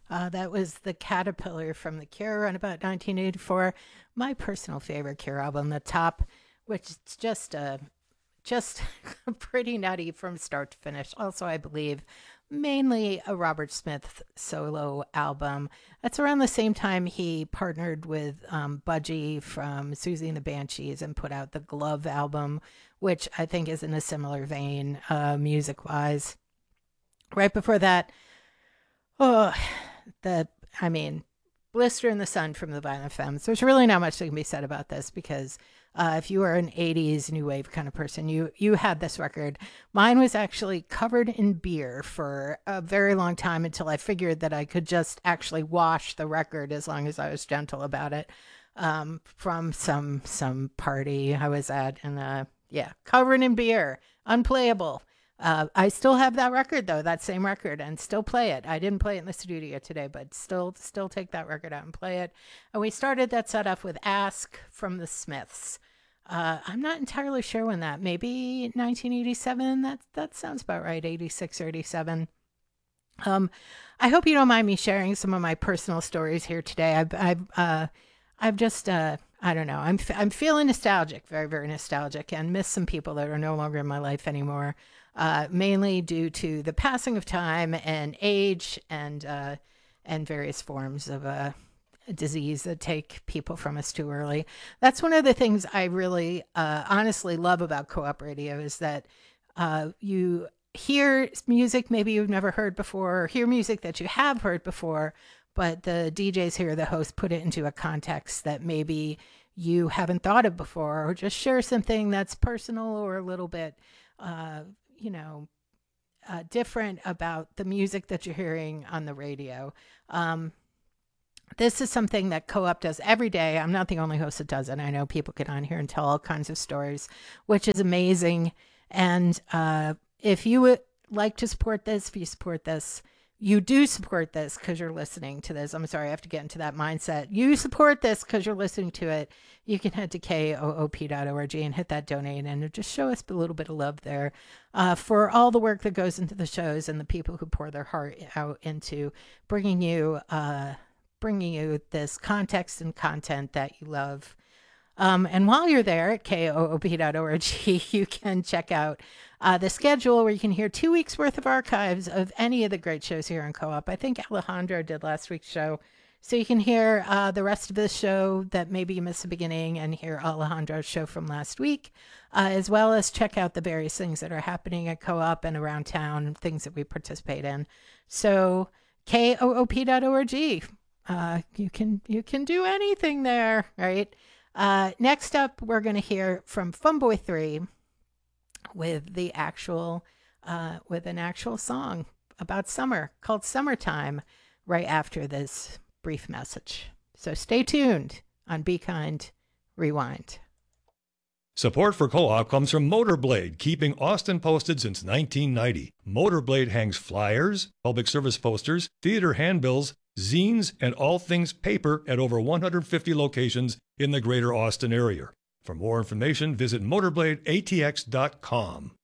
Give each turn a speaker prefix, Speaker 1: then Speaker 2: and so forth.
Speaker 1: That was The Caterpillar from The Cure on about 1984. My personal favorite Cure album, The Top, which is just pretty nutty from start to finish. Also, I believe mainly a Robert Smith solo album. That's around the same time he partnered with Budgie from Susie and the Banshees and put out the Glove album, which I think is in a similar vein, music wise. Right before that, oh, the, I mean, Blister in the Sun from the Violent Femmes. There's really not much that can be said about this because if you were an 80s new wave kind of person, you had this record. Mine was actually covered in beer for a very long time until I figured that I could just actually wash the record as long as I was gentle about it, from some party I was at. And yeah, covered in beer, unplayable. I still have that record though, that same record, and still play it. I didn't play it in the studio today, but still take that record out and play it. And we started that set off with Ask from the Smiths. I'm not entirely sure when that, maybe 1987. That sounds about right, 86 or 87. I hope you don't mind me sharing some of my personal stories here today. I've just I don't know. I'm feeling nostalgic, very very nostalgic, and miss some people that are no longer in my life anymore. Mainly due to the passing of time and age and various forms of disease that take people from us too early. That's one of the things I really honestly love about Co-op Radio is that you hear music maybe you've never heard before, or hear music that you have heard before, but the DJs here, the hosts, put it into a context that maybe you haven't thought of before, or just share something that's personal or a little bit different about the music that you're hearing on the radio. This is something that Co-op does every day. I'm not the only host that does it. I know people get on here and tell all kinds of stories, which is amazing. And if you would like to support this, if you support this, you do support this because you're listening to this. I'm sorry, I have to get into that mindset. You support this because you're listening to it. You can head to koop.org and hit that donate and just show us a little bit of love there for all the work that goes into the shows and the people who pour their heart out into bringing you this context and content that you love. And while you're there at koop.org, you can check out the schedule where you can hear 2 weeks worth of archives of any of the great shows here on Co-op. I think Alejandro did last week's show. So you can hear the rest of the show that maybe you missed the beginning and hear Alejandro's show from last week, as well as check out the various things that are happening at Co-op and around town, things that we participate in. So koop.org, you can do anything there, right? Next up, we're going to hear from Funboy 3 with an actual song about summer called Summertime right after this brief message. So stay tuned on Be Kind Rewind.
Speaker 2: Support for Co-op comes from Motorblade, keeping Austin posted since 1990. Motorblade hangs flyers, public service posters, theater handbills, zines, and all things paper at over 150 locations in the greater Austin area. For more information, visit motorbladeatx.com.